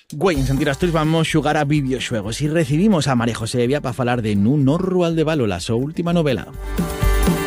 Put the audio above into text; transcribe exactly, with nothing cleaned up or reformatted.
Güey, en Sentir Asturias vamos a jugar a videojuegos y recibimos a María José Evia para hablar de Nun Orrual de Valo, la su última novela.